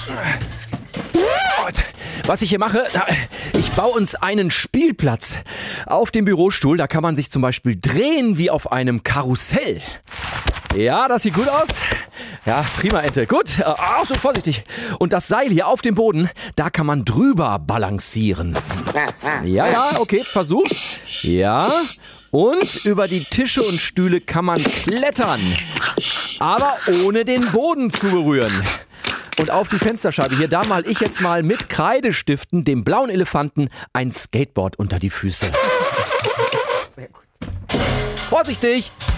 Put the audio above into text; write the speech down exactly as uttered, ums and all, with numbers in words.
Was ich hier mache, ich baue uns einen Spielplatz. Auf dem Bürostuhl, da kann man sich zum Beispiel drehen wie auf einem Karussell. Ja, das sieht gut aus. Ja, prima, Ente. Gut, Achtung, vorsichtig. Und das Seil hier auf dem Boden, da kann man drüber balancieren. Ja, ja, okay, versuch's. Ja, und über die Tische und Stühle kann man klettern. Aber ohne den Boden zu berühren. Und auf die Fensterscheibe hier, da mal ich jetzt mal mit Kreidestiften dem blauen Elefanten ein Skateboard unter die Füße. Sehr gut. Vorsichtig!